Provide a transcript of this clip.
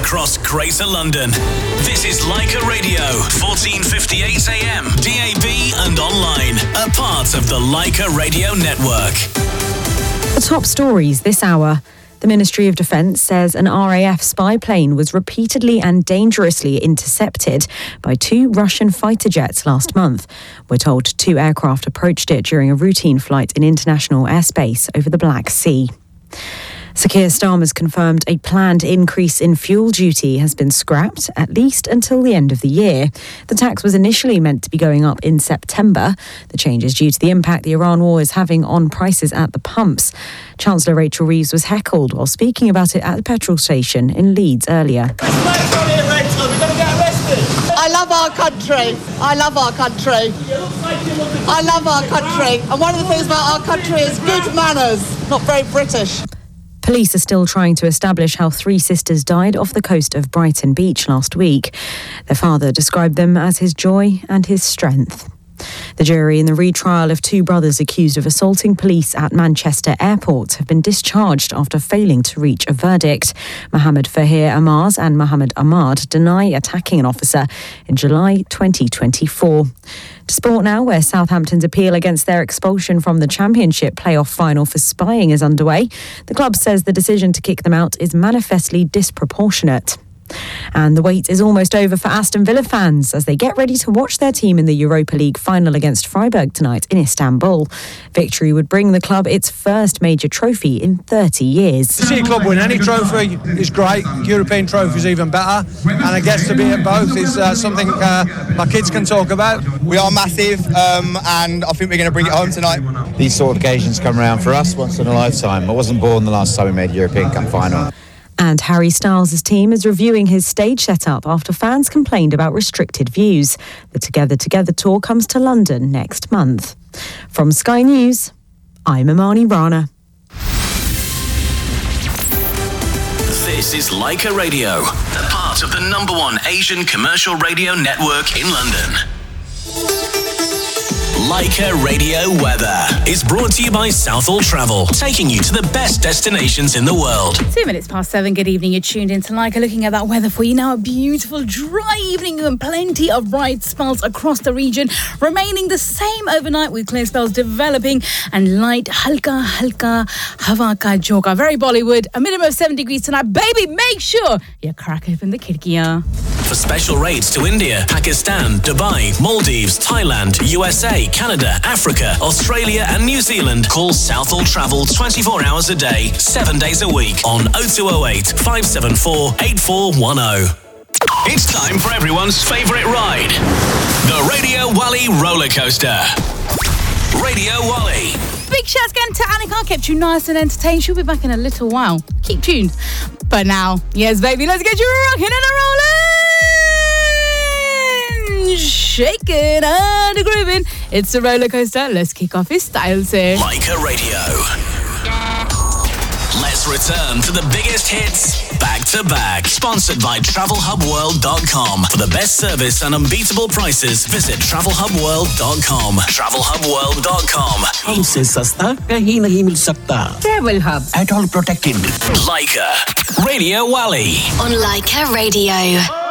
across Greater London. This is Leica Radio, 1458 AM, DAB and online. A part of the Leica Radio Network. The top stories this hour. The Ministry of Defence says an RAF spy plane was repeatedly and dangerously intercepted by 2 Russian fighter jets last month. We're told 2 aircraft approached it during a routine flight in international airspace over the Black Sea. Sir Keir Starmer's confirmed a planned increase in fuel duty has been scrapped, at least until the end of the year. The tax was initially meant to be going up in September. The change is due to the impact the Iran war is having on prices at the pumps. Chancellor Rachel Reeves was heckled while speaking about it at the petrol station in Leeds earlier. I love our country. I love our country. I love our country. And one of the things about our country is good manners, not very British. Police are still trying to establish how 3 sisters died off the coast of Brighton Beach last week. Their father described them as his joy and his strength. The jury in the retrial of 2 brothers accused of assaulting police at Manchester Airport have been discharged after failing to reach a verdict. Mohammed Fahir Amaz and Mohammed Ahmad deny attacking an officer in July 2024. To sport now, where Southampton's appeal against their expulsion from the Championship playoff final for spying is underway. The club says the decision to kick them out is manifestly disproportionate. And the wait is almost over for Aston Villa fans as they get ready to watch their team in the Europa League final against Freiburg tonight in Istanbul. Victory would bring the club its first major trophy in 30 years. To see a club win any trophy is great. European trophy is even better. And I guess to be at both is something my kids can talk about. We are massive and I think we're going to bring it home tonight. These sort of occasions come around for us once in a lifetime. I wasn't born the last time we made a European Cup final. And Harry Styles' team is reviewing his stage setup after fans complained about restricted views. The Together Together tour comes to London next month. From Sky News, I'm Imani Rana. This is Leica Radio, a part of the #1 Asian commercial radio network in London. Leica Radio Weather is brought to you by Southall Travel, taking you to the best destinations in the world. 2 minutes past 7. Good evening. You're tuned in to Leica, looking at that weather for you now. A beautiful, dry evening and plenty of bright spells across the region, remaining the same overnight with clear spells developing and light halka hawa ka joka. Very Bollywood. A minimum of 7 degrees tonight. Baby, make sure you crack open the khidkiyan. For special rates to India, Pakistan, Dubai, Maldives, Thailand, USA, Canada, Africa, Australia and New Zealand, call Southall Travel 24 hours a day, 7 days a week on 0208 574 8410. It's time for everyone's favourite ride, the Radio Wally roller coaster. Radio Wally. Big shouts again to Annika. Kept you nice and entertained. She'll be back in a little while. Keep tuned. But now, yes, baby, let's get you rocking and a rolling. Shaking and grooving. It's a roller coaster. Let's kick off his styles here. Leica Radio. Let's return to the biggest hits back to back. Sponsored by TravelHubWorld.com. For the best service and unbeatable prices, visit TravelHubWorld.com. TravelHubWorld.com. हमसे सस्ता कहीं नहीं मिल सकता. Travel Hub. At all protected. Leica Radio Wally. On Leica Radio.